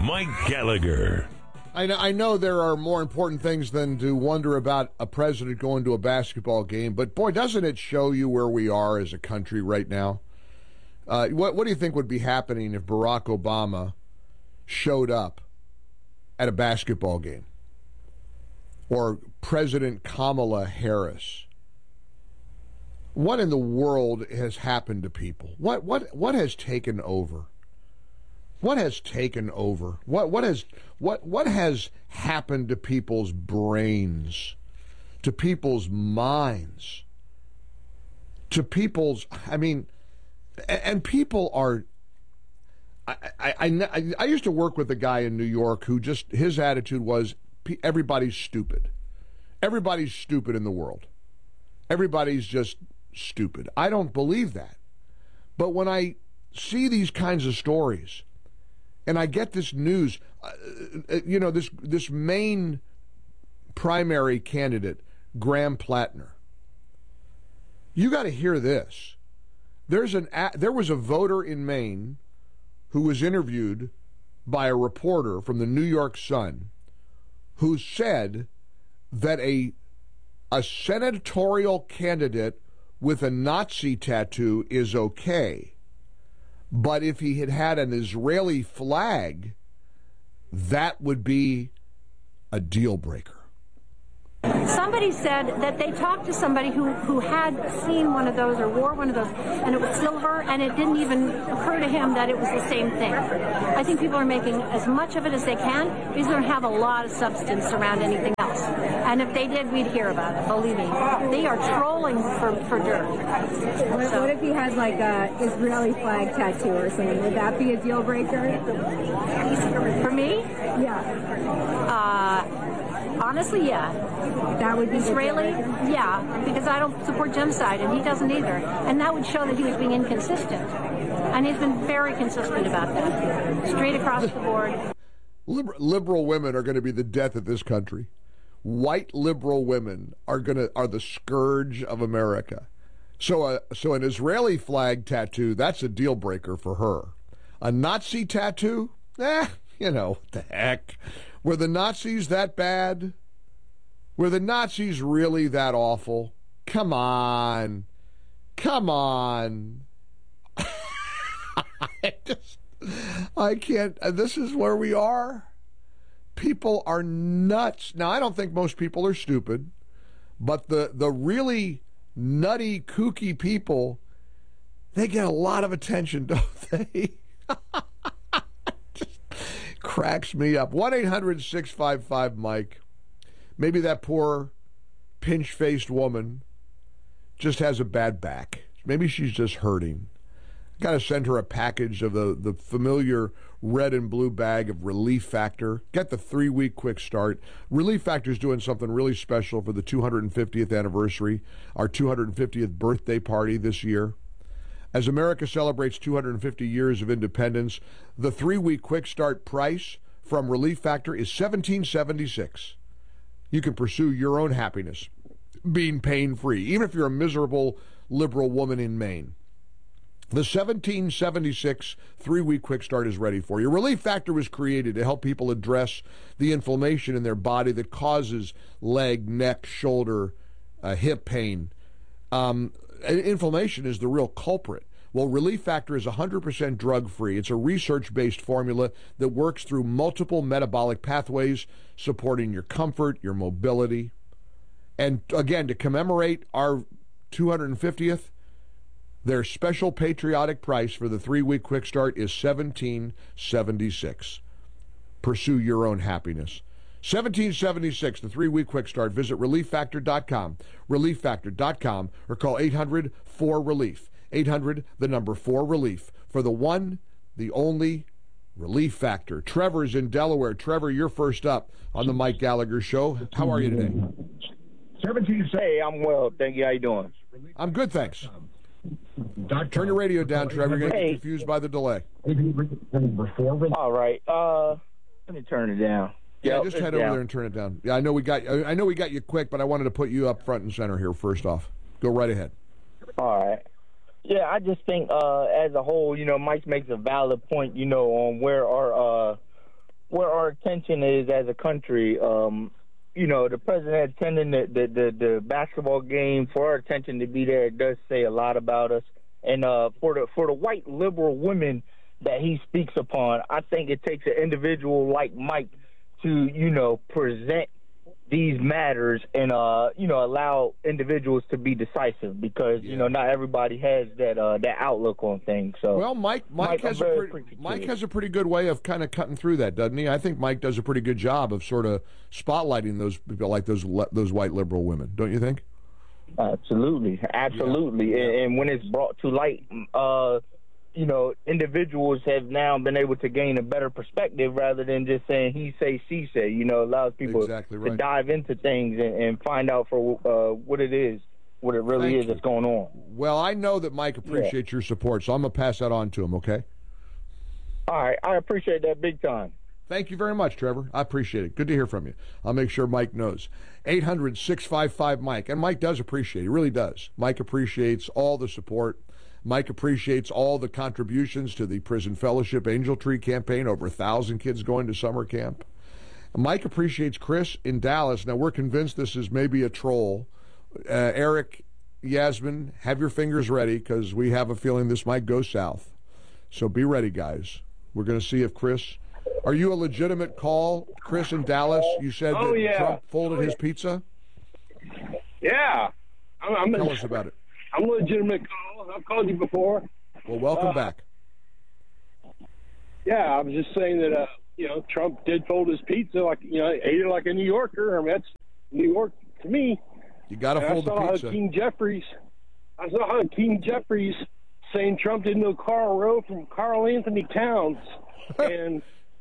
Mike Gallagher. I know there are more important things than to wonder about a president going to a basketball game, but boy, doesn't it show you where we are as a country right now? What do you think would be happening if Barack Obama showed up at a basketball game? Or President Kamala Harris? What in the world has happened to people? What has taken over? What has taken over? What has happened to people's brains, to people's minds, to people's? I mean, and people are. I used to work with a guy in New York who just his attitude was everybody's stupid. Everybody's stupid in the world. Everybody's just stupid. I don't believe that. But when I see these kinds of stories, and I get this news, this Maine primary candidate, Graham Plattner. You got to hear this. There was a voter in Maine who was interviewed by a reporter from the New York Sun who said that a senatorial candidate with a Nazi tattoo is okay. But if he had had an Israeli flag, that would be a deal breaker. Somebody said that they talked to somebody who had seen one of those or wore one of those, and it was silver, and it didn't even occur to him that it was the same thing. I think people are making as much of it as they can because they don't have a lot of substance around anything else. And if they did, we'd hear about it, believe me. They are trolling for dirt. What if he had like a Israeli flag tattoo or something? Would that be a deal breaker? For me? Yeah. Honestly, yeah. That would be Israeli? Yeah, because I don't support genocide, and he doesn't either. And that would show that he was being inconsistent. And he's been very consistent about that. Straight across the board. Liberal women are going to be the death of this country. White liberal women are the scourge of America. So an Israeli flag tattoo, that's a deal breaker for her. A Nazi tattoo? What the heck? Were the Nazis that bad? Were the Nazis really that awful? Come on. I can't. This is where we are. People are nuts. Now, I don't think most people are stupid, but the really nutty, kooky people, they get a lot of attention, don't they? Just cracks me up. 1-800-655-MIKE. Maybe that poor pinch-faced woman just has a bad back. Maybe she's just hurting. Got to send her a package of the familiar red and blue bag of Relief Factor. Get the 3-week quick start. Relief Factor is doing something really special for the 250th anniversary, our 250th birthday party this year. As America celebrates 250 years of independence, the 3-week quick start price from Relief Factor is $17.76. You can pursue your own happiness being pain-free, even if you're a miserable liberal woman in Maine. The 1776 3-week quick start is ready for you. Relief Factor was created to help people address the inflammation in their body that causes leg, neck, shoulder, hip pain. Inflammation is the real culprit. Well, Relief Factor is 100% drug-free. It's a research-based formula that works through multiple metabolic pathways, supporting your comfort, your mobility. And again, to commemorate our 250th, their special patriotic price for the 3-week quick start is $17.76. Pursue your own happiness. $17.76, the 3-week quick start. Visit ReliefFactor.com, ReliefFactor.com, or call 800-4RELIEF. 800-4RELIEF for the one, the only Relief Factor. Trevor's in Delaware. Trevor, you're first up on the Mike Gallagher Show. How are you today? 17. Hey, I'm well. Thank you. How you doing? I'm good, thanks. Turn your radio down, Trevor. You're going to get confused by the delay. All right. Let me turn it down. Yeah, just head over there and turn it down. Yeah, I know we got you quick, but I wanted to put you up front and center here first off. Go right ahead. All right. Yeah, I just think as a whole, Mike makes a valid point, on where our where our attention is as a country. The president attending the basketball game, for our attention to be there, it does say a lot about us. And for the white liberal women that he speaks upon, I think it takes an individual like Mike to, present these matters and, allow individuals to be decisive because, not everybody has that outlook on things. So, well, Mike has a pretty good way of kind of cutting through that, doesn't he? I think Mike does a pretty good job of sort of spotlighting those people like those white liberal women, don't you think? Absolutely. Yeah. And when it's brought to light, individuals have now been able to gain a better perspective rather than just saying he say, she say, allows people to dive into things and find out for what it is, what it really is that's going on. Well, I know that Mike appreciates your support, so I'm going to pass that on to him, okay? All right. I appreciate that big time. Thank you very much, Trevor. I appreciate it. Good to hear from you. I'll make sure Mike knows. 800-655-MIKE. And Mike does appreciate it. He really does. Mike appreciates all the support. Mike appreciates all the contributions to the Prison Fellowship Angel Tree campaign, over 1,000 kids going to summer camp. Mike appreciates Chris in Dallas. Now, we're convinced this is maybe a troll. Eric, Yasmin, have your fingers ready because we have a feeling this might go south. So be ready, guys. We're going to see if Chris... Are you a legitimate call, Chris in Dallas? You said that Trump folded his pizza? Yeah. Tell us about it. I'm a legitimate call. I've called you before. Well, welcome back. Yeah, I was just saying that, Trump did fold his pizza, ate it like a New Yorker. I mean, that's New York to me. You got to fold the pizza. I saw how King Jeffries saying Trump didn't know Karl Rove from Karl Anthony Towns. And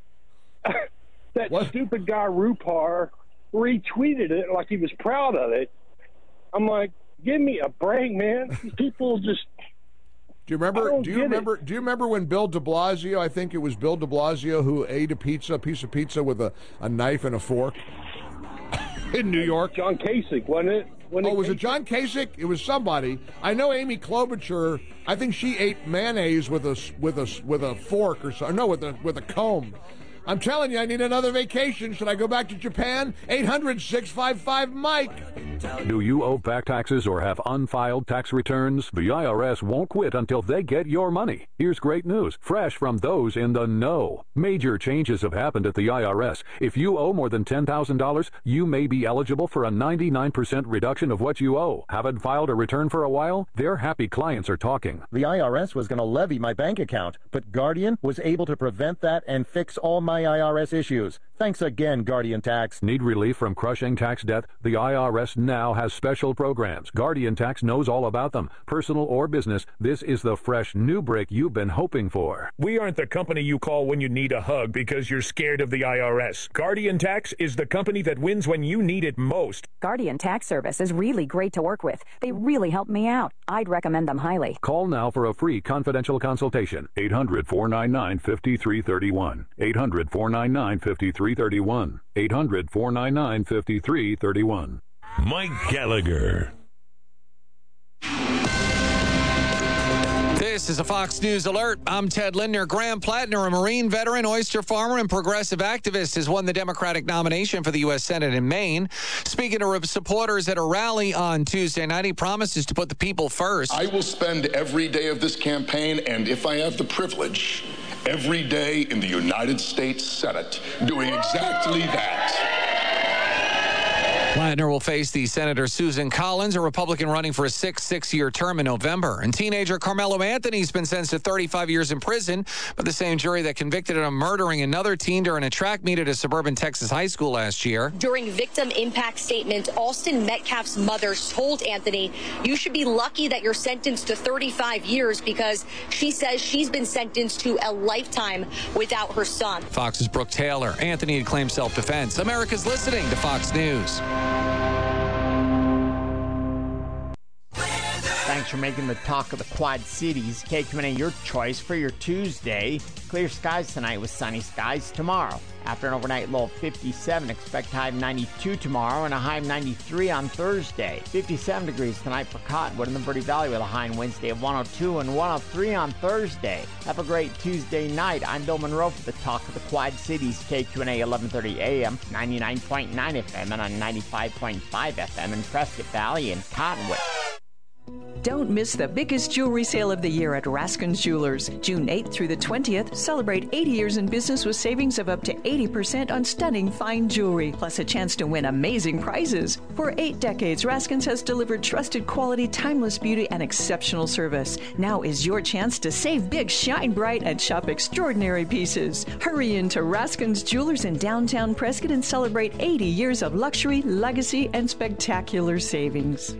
that stupid guy Rupar retweeted it like he was proud of it. I'm like, give me a break, man. These people just... Do you remember when Bill de Blasio, I think it was Bill de Blasio, who ate a piece of pizza with a knife and a fork in New York? John Kasich, wasn't it? Was it John Kasich? It was somebody. I know Amy Klobuchar. I think she ate mayonnaise with a fork or so. No, with a comb. I'm telling you, I need another vacation. Should I go back to Japan? 800-655-MIKE. Do you owe back taxes or have unfiled tax returns? The IRS won't quit until they get your money. Here's great news, fresh from those in the know. Major changes have happened at the IRS. If you owe more than $10,000, you may be eligible for a 99% reduction of what you owe. Haven't filed a return for a while? Their happy clients are talking. The IRS was going to levy my bank account, but Guardian was able to prevent that and fix all my IRS issues. Thanks again, Guardian Tax. Need relief from crushing tax debt? The IRS now has special programs. Guardian Tax knows all about them. Personal or business, this is the fresh new break you've been hoping for. We aren't the company you call when you need a hug because you're scared of the IRS. Guardian Tax is the company that wins when you need it most. Guardian Tax Service is really great to work with. They really help me out. I'd recommend them highly. Call now for a free confidential consultation. 800-499-5331. 800-499-5331. 800-499-5331. Mike Gallagher. This is a Fox News Alert. I'm Ted Lindner. Graham Plattner, a Marine veteran, oyster farmer, and progressive activist, has won the Democratic nomination for the U.S. Senate in Maine. Speaking to supporters at a rally on Tuesday night, he promises to put the people first. I will spend every day of this campaign, and if I have the privilege, every day in the United States Senate, doing exactly that. Plattner will face the Senator Susan Collins, a Republican running for a six-year term in November. And teenager Carmelo Anthony's been sentenced to 35 years in prison by the same jury that convicted him of murdering another teen during a track meet at a suburban Texas high school last year. During victim impact statement, Alston Metcalf's mother told Anthony, "You should be lucky that you're sentenced to 35 years because she says she's been sentenced to a lifetime without her son." Fox's Brooke Taylor. Anthony had claimed self-defense. America's listening to Fox News. Thanks for making the talk of the Quad Cities. KQNA, your choice for your Tuesday. Clear skies tonight with sunny skies tomorrow. After an overnight low of 57, expect high of 92 tomorrow and a high of 93 on Thursday. 57 degrees tonight for Cottonwood in the Verde Valley with a high on Wednesday of 102 and 103 on Thursday. Have a great Tuesday night. I'm Bill Monroe for the talk of the Quad Cities. KQNA 1130 AM, 99.9 FM and on 95.5 FM in Prescott Valley and Cottonwood. Don't miss the biggest jewelry sale of the year at Raskin's Jewelers. June 8th through the 20th, celebrate 80 years in business with savings of up to 80% on stunning fine jewelry, plus a chance to win amazing prizes. For 8 decades, Raskin's has delivered trusted quality, timeless beauty, and exceptional service. Now is your chance to save big, shine bright, and shop extraordinary pieces. Hurry into Raskin's Jewelers in downtown Prescott and celebrate 80 years of luxury, legacy, and spectacular savings.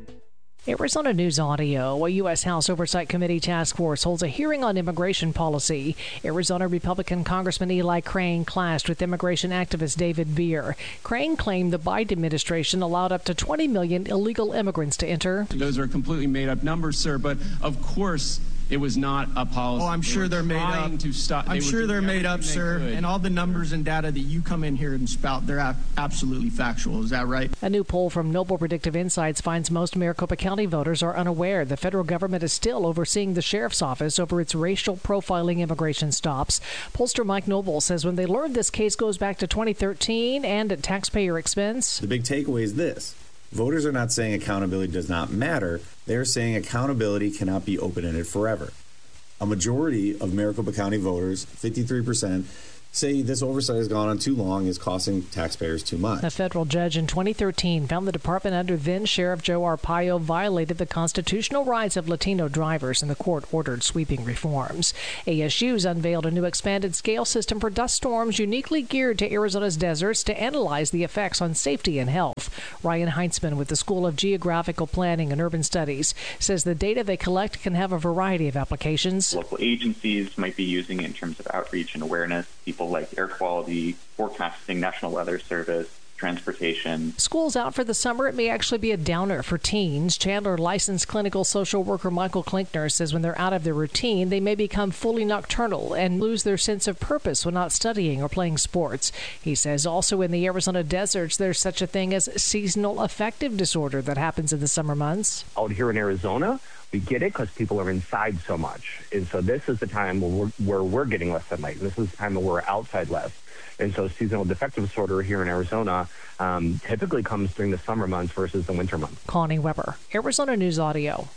Arizona News Audio. A U.S. House Oversight Committee task force holds a hearing on immigration policy. Arizona Republican Congressman Eli Crane clashed with immigration activist David Beer. Crane claimed the Biden administration allowed up to 20 million illegal immigrants to enter. Those are completely made up numbers, sir, but of course it was not a policy. Oh, I'm sure they're made up. I'm sure they're made up, sir. And all the numbers and data that you come in here and spout, they're absolutely factual. Is that right? A new poll from Noble Predictive Insights finds most Maricopa County voters are unaware the federal government is still overseeing the sheriff's office over its racial profiling immigration stops. Pollster Mike Noble says when they learned this case goes back to 2013 and at taxpayer expense. The big takeaway is this. Voters are not saying accountability does not matter. They're saying accountability cannot be open-ended forever. A majority of Maricopa County voters, 53%, say this oversight has gone on too long, is costing taxpayers too much. A federal judge in 2013 found the department under then-Sheriff Joe Arpaio violated the constitutional rights of Latino drivers, and the court ordered sweeping reforms. ASU's unveiled a new expanded scale system for dust storms uniquely geared to Arizona's deserts to analyze the effects on safety and health. Ryan Heintzman with the School of Geographical Planning and Urban Studies says the data they collect can have a variety of applications. Local agencies might be using it in terms of outreach and awareness. People like air quality, forecasting, National Weather Service, transportation. School's out for the summer. It may actually be a downer for teens. Chandler licensed clinical social worker Michael Klinkner says when they're out of their routine, they may become fully nocturnal and lose their sense of purpose when not studying or playing sports. He says also in the Arizona deserts, there's such a thing as seasonal affective disorder that happens in the summer months. Out here in Arizona, we get it because people are inside so much. And so this is the time where we're getting less sunlight. This is the time where we're outside less. And so seasonal affective disorder here in Arizona typically comes during the summer months versus the winter months. Connie Weber, Arizona News Audio.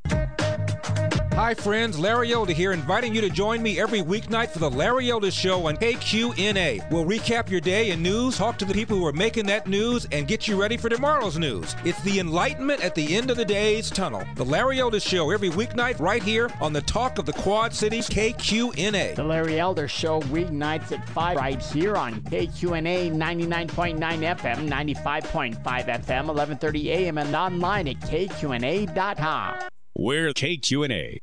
Hi, friends. Larry Elder here, inviting you to join me every weeknight for the Larry Elder Show on KQNA. We'll recap your day in news, talk to the people who are making that news, and get you ready for tomorrow's news. It's the enlightenment at the end of the day's tunnel. The Larry Elder Show every weeknight right here on the Talk of the Quad Cities, KQNA. The Larry Elder Show weeknights at 5 right here on KQNA 99.9 FM, 95.5 FM, 1130 AM, and online at KQNA.com. We're KQNA.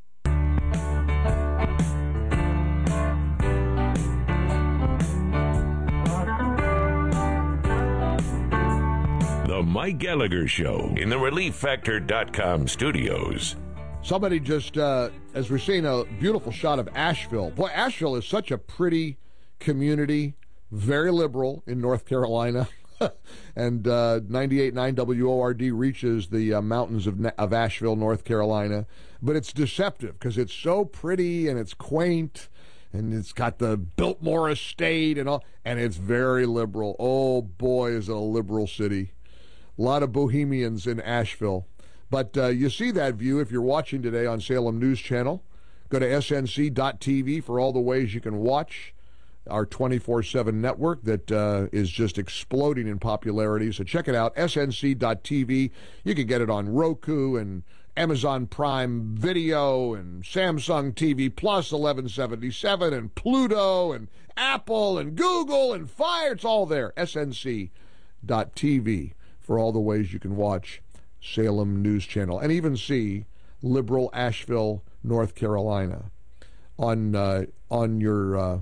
The Mike Gallagher Show in the ReliefFactor.com studios. Somebody just, as we're seeing a beautiful shot of Asheville. Boy, Asheville is such a pretty community, very liberal in North Carolina. And 98.9 WORD reaches the mountains of Asheville, North Carolina. But it's deceptive because it's so pretty and it's quaint. And it's got the Biltmore Estate and all. And it's very liberal. Oh, boy, is it a liberal city. A lot of bohemians in Asheville. But you see that view if you're watching today on Salem News Channel. Go to snc.tv for all the ways you can watch our 24/7 network that is just exploding in popularity. So check it out, snc.tv. You can get it on Roku and Amazon Prime Video and Samsung TV Plus 1177 and Pluto and Apple and Google and Fire. It's all there, snc.tv. for all the ways you can watch Salem News Channel and even see liberal Asheville, North Carolina on your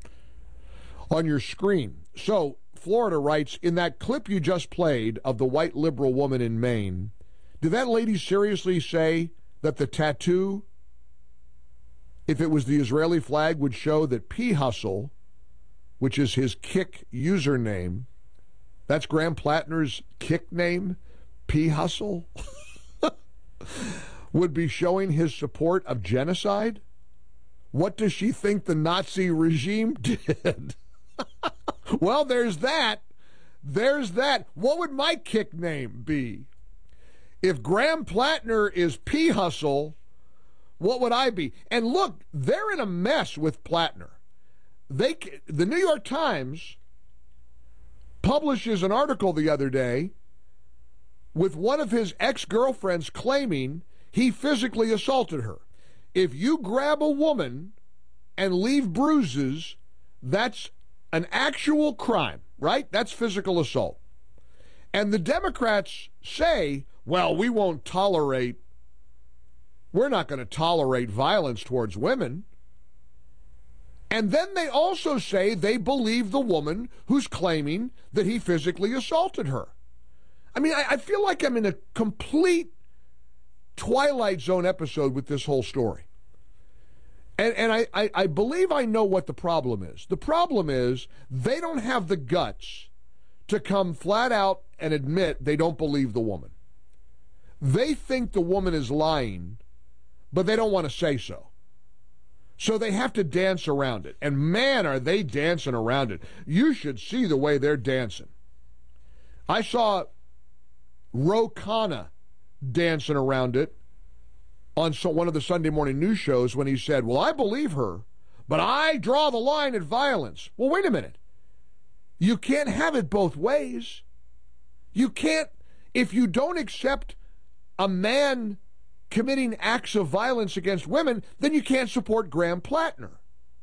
screen. So Florida writes, in that clip you just played of the white liberal woman in Maine, did that lady seriously say that the tattoo, if it was the Israeli flag, would show that P. Hustle, which is his Kick username, that's Graham Plattner's Kick name, P. Hustle, would be showing his support of genocide? What does she think the Nazi regime did? Well, there's that. There's that. What would my Kick name be? If Graham Plattner is P. Hustle, what would I be? And look, they're in a mess with Plattner. The New York Times publishes an article the other day with one of his ex-girlfriends claiming he physically assaulted her. If you grab a woman and leave bruises, that's an actual crime, right? That's physical assault. And the Democrats say, well, we're not going to tolerate violence towards women. And then they also say they believe the woman who's claiming that he physically assaulted her. I mean, I feel like I'm in a complete Twilight Zone episode with this whole story. And I believe I know what the problem is. The problem is they don't have the guts to come flat out and admit they don't believe the woman. They think the woman is lying, but they don't want to say so. So they have to dance around it. And man, are they dancing around it. You should see the way they're dancing. I saw Ro Khanna dancing around it on one of the Sunday morning news shows when he said, well, I believe her, but I draw the line at violence. Well, wait a minute. You can't have it both ways. You can't, if you don't accept a man committing acts of violence against women, then you can't support Graham Plattner.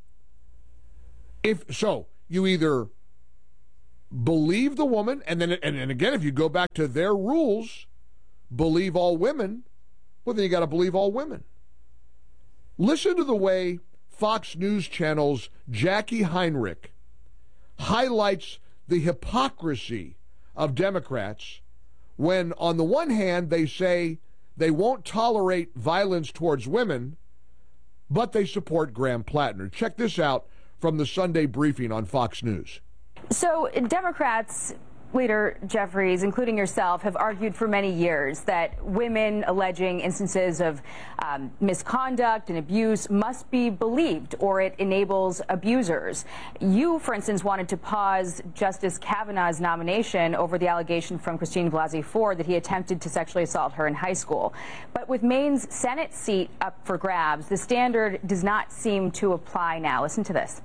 So, you either believe the woman, and then, and again, if you go back to their rules, believe all women, well, then you got to believe all women. Listen to the way Fox News Channel's Jackie Heinrich highlights the hypocrisy of Democrats when, on the one hand, they say they won't tolerate violence towards women, but they support Graham Plattner. Check this out from the Sunday briefing on Fox News. So Democrats, Leader Jeffries, including yourself, have argued for many years that women alleging instances of misconduct and abuse must be believed, or it enables abusers. You, for instance, wanted to pause Justice Kavanaugh's nomination over the allegation from Christine Blasey Ford that he attempted to sexually assault her in high school. But with Maine's Senate seat up for grabs, the standard does not seem to apply now. Listen to this.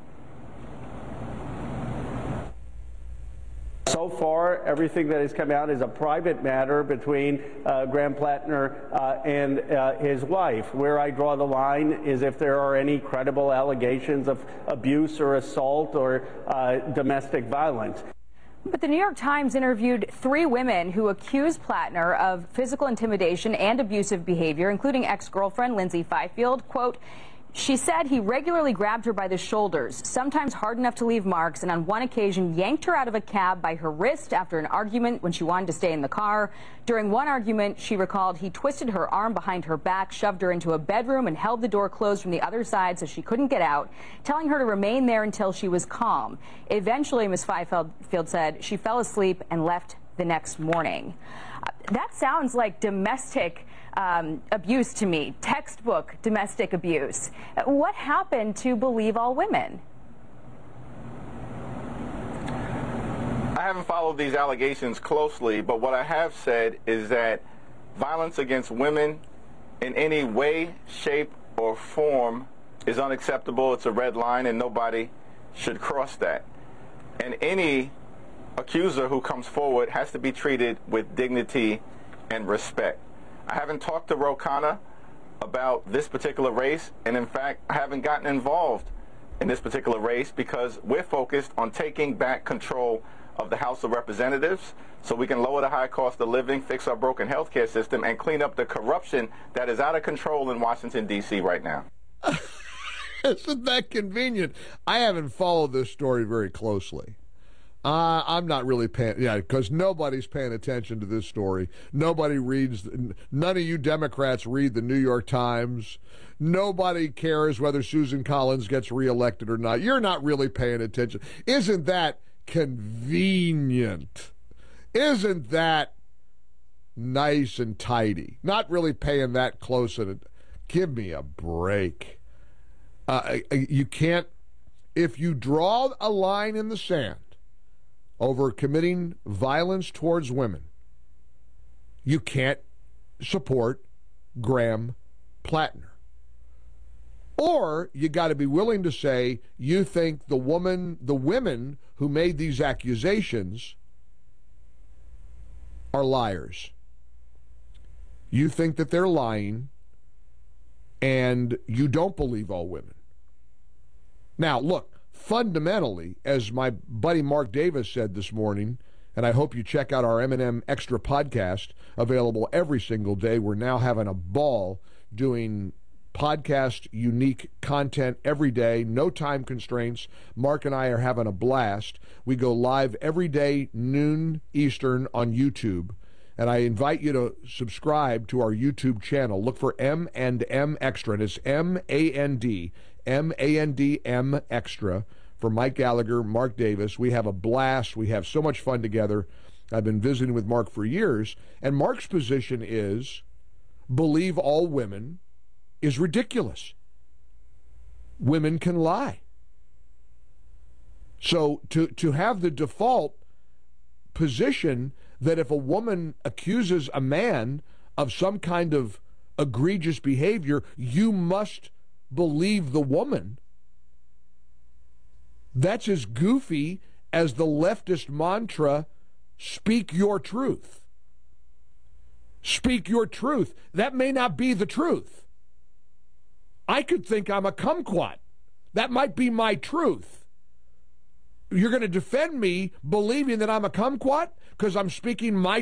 So far, everything that has come out is a private matter between Graham Plattner and his wife. Where I draw the line is if there are any credible allegations of abuse or assault or domestic violence. But the New York Times interviewed 3 women who accused Plattner of physical intimidation and abusive behavior, including ex-girlfriend Lindsay Fifield. Quote, she said he regularly grabbed her by the shoulders, sometimes hard enough to leave marks, and on one occasion yanked her out of a cab by her wrist after an argument when she wanted to stay in the car. During one argument, she recalled he twisted her arm behind her back, shoved her into a bedroom, and held the door closed from the other side so she couldn't get out, telling her to remain there until she was calm. Eventually, Ms. Fifield said she fell asleep and left the next morning. That sounds like domestic abuse to me, textbook domestic abuse. What happened to believe all women? I haven't followed these allegations closely, but what I have said is that violence against women in any way, shape, or form is unacceptable. It's a red line, and nobody should cross that. And any accuser who comes forward has to be treated with dignity and respect. I haven't talked to Ro Khanna about this particular race, and in fact, I haven't gotten involved in this particular race because we're focused on taking back control of the House of Representatives so we can lower the high cost of living, fix our broken healthcare system, and clean up the corruption that is out of control in Washington, D.C. right now. Isn't that convenient? I haven't followed this story very closely. I'm not really paying, because nobody's paying attention to this story. Nobody reads, none of you Democrats read the New York Times. Nobody cares whether Susan Collins gets reelected or not. You're not really paying attention. Isn't that convenient? Isn't that nice and tidy? Not really paying that close. Give me a break. You can't, if you draw a line in the sand over committing violence towards women, you can't support Graham Plattner. Or you got to be willing to say you think the women who made these accusations are liars. You think that they're lying, and you don't believe all women. Now, look, fundamentally, as my buddy Mark Davis said this morning, and I hope you check out our M&M Extra podcast, available every single day. We're now having a ball doing podcast unique content every day, no time constraints. Mark and I are having a blast. We go live every day, noon Eastern, on YouTube. And I invite you to subscribe to our YouTube channel. Look for M&M Extra, and it's M-A-N-D M Extra, for Mike Gallagher, Mark Davis. We have a blast. We have so much fun together. I've been visiting with Mark for years, and Mark's position is believe all women is ridiculous. Women can lie. So to have the default position that if a woman accuses a man of some kind of egregious behavior, you must believe the woman, that's as goofy as the leftist mantra, speak your truth. Speak your truth. That may not be the truth. I could think I'm a kumquat. That might be my truth. You're going to defend me believing that I'm a kumquat because I'm speaking my